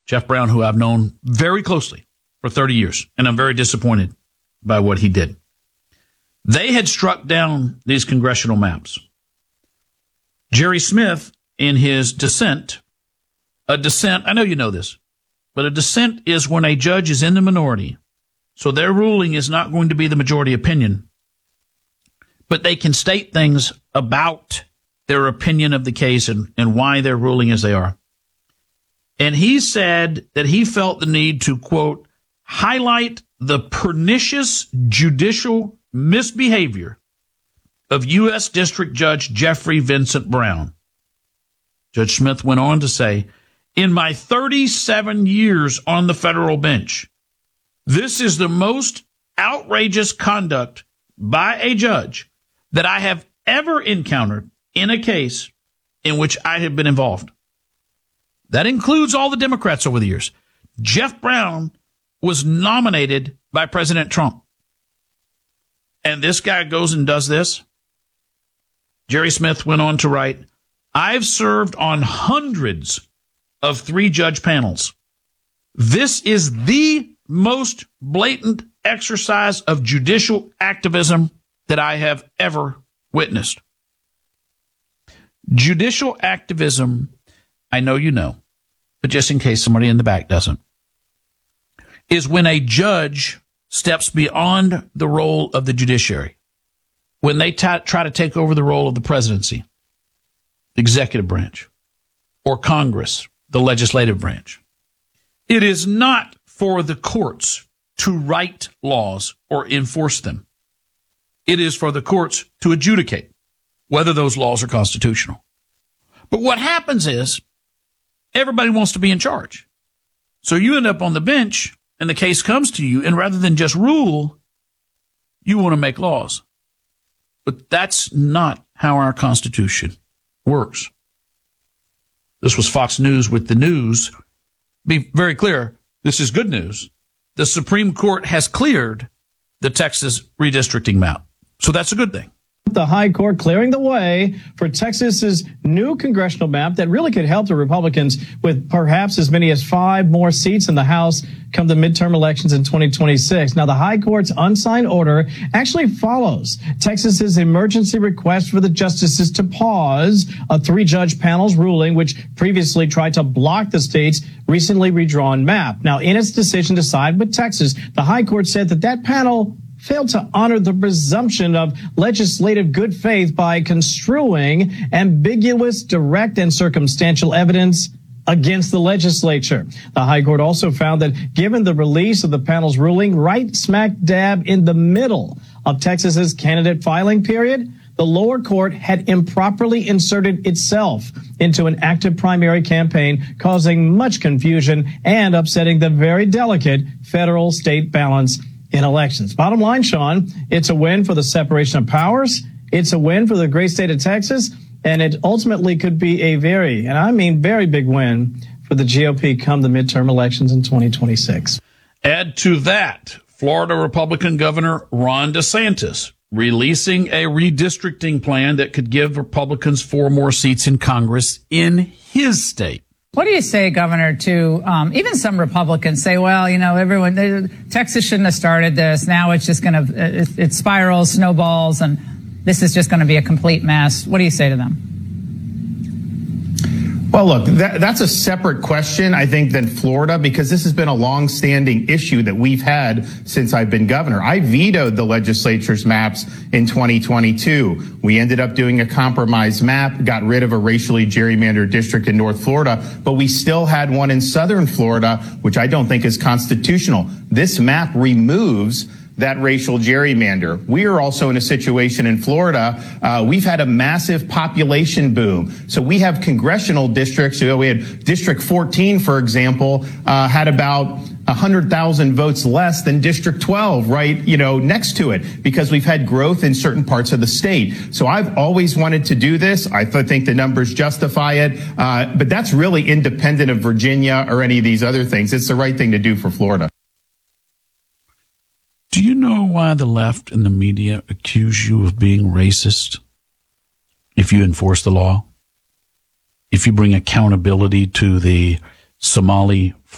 Jeff Brown, who I've known very closely for 30 years, and I'm very disappointed by what he did. They had struck down these congressional maps. Jerry Smith, in his dissent, a dissent, I know you know this, but a dissent is when a judge is in the minority, so their ruling is not going to be the majority opinion, but they can state things about their opinion of the case and why they're ruling as they are. And he said that he felt the need to, quote, highlight the pernicious judicial misbehavior of U.S. District Judge Jeffrey Vincent Brown. Judge Smith went on to say, in my 37 years on the federal bench, this is the most outrageous conduct by a judge that I have ever encountered in a case in which I have been involved. That includes all the Democrats over the years. Jeff Brown was nominated by President Trump. And this guy goes and does this. Jerry Smith went on to write, I've served on hundreds of 3-judge panels. This is the most blatant exercise of judicial activism that I have ever witnessed. Judicial activism, I know you know, but just in case somebody in the back doesn't, is when a judge steps beyond the role of the judiciary, when they try to take over the role of the presidency, the executive branch, or Congress, the legislative branch. It is not for the courts to write laws or enforce them. It is for the courts to adjudicate whether those laws are constitutional. But what happens is everybody wants to be in charge. So you end up on the bench and the case comes to you, and rather than just rule, you want to make laws. But that's not how our Constitution works. This was Fox News with the news. Be very clear, this is good news. The Supreme Court has cleared the Texas redistricting map. So that's a good thing. The High Court clearing the way for Texas's new congressional map that really could help the Republicans with perhaps as many as 5 more seats in the House come the midterm elections in 2026. Now, the High Court's unsigned order actually follows Texas's emergency request for the justices to pause a 3-judge panel's ruling, which previously tried to block the state's recently redrawn map. Now, in its decision to side with Texas, the High Court said that panel failed to honor the presumption of legislative good faith by construing ambiguous, direct, and circumstantial evidence against the legislature. The High Court also found that given the release of the panel's ruling right smack dab in the middle of Texas's candidate filing period, the lower court had improperly inserted itself into an active primary campaign, causing much confusion and upsetting the very delicate federal-state balance in elections. Bottom line, Sean, it's a win for the separation of powers. It's a win for the great state of Texas. And it ultimately could be a very, and I mean very big win for the GOP come the midterm elections in 2026. Add to that, Florida Republican Governor Ron DeSantis releasing a redistricting plan that could give Republicans 4 more seats in Congress in his state. What do you say, Governor, to even some Republicans say, well, you know, Texas shouldn't have started this. Now it's just going to, it spirals, snowballs, and this is just going to be a complete mess. What do you say to them? Well, look, that's a separate question, I think, than Florida, because this has been a long-standing issue that we've had since I've been governor. I vetoed the legislature's maps in 2022. We ended up doing a compromise map, got rid of a racially gerrymandered district in North Florida, but we still had one in Southern Florida, which I don't think is constitutional. This map removes that racial gerrymander. We are also in a situation in Florida. We've had a massive population boom. So we have congressional districts. We had District 14, for example, had about 100,000 votes less than District 12, right, next to it, because we've had growth in certain parts of the state. So I've always wanted to do this. I think the numbers justify it. But that's really independent of Virginia or any of these other things. It's the right thing to do for Florida. Do you know why the left and the media accuse you of being racist if you enforce the law? If you bring accountability to the Somali